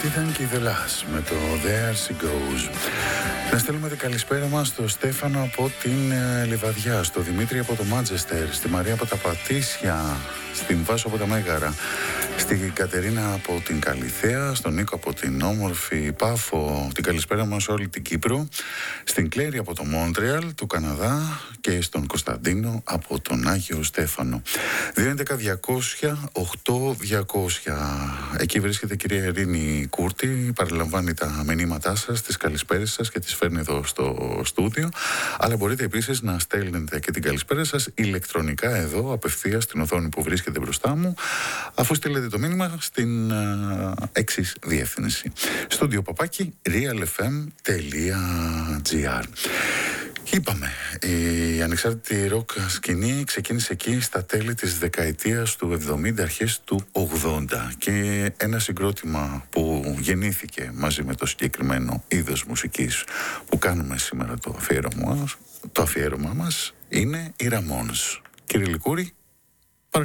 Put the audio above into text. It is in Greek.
Ήταν και η Δελάς με το There She Goes. Να στέλνουμε την καλησπέρα μας στο Στέφανο από την Λιβαδιά, στο Δημήτρη από το Μάντσεστερ, στη Μαρία από τα Πατήσια, στην Βάσο από τα Μέγαρα, στην Κατερίνα από την Καλιθέα, στον Νίκο από την όμορφη Πάφο, την καλησπέρα μας όλη την Κύπρο, στην Κλέρη από το Μόντρεαλ του Καναδά και στον Κωνσταντίνο από τον Άγιο Στέφανο. 211-200-8200. Εκεί βρίσκεται η κυρία Ειρήνη Κούρτη, παραλαμβάνει τα μηνύματά σας, τις καλησπέρες σας και τις φέρνει εδώ στο στούντιο. Αλλά μπορείτε επίσης να στέλνετε και την καλησπέρα σας ηλεκτρονικά εδώ, απευθείας στην οθόνη που βρίσκεται μπροστά μου, αφού στείλετε το μήνυμα στην εξής διεύθυνση: studio@realfm.gr. Είπαμε, η ανεξάρτητη ροκ σκηνή ξεκίνησε εκεί στα τέλη της δεκαετίας του 70, αρχές του 80, και ένα συγκρότημα που γεννήθηκε μαζί με το συγκεκριμένο είδος μουσικής που κάνουμε σήμερα το αφιέρωμά μας είναι οι Ramones. Κύριε Λικούρη,